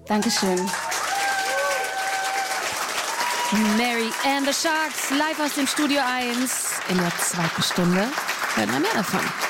Dankeschön. Mary and the Sharks, live aus dem Studio 1 in der zweiten Stunde. Hören wir mehr davon.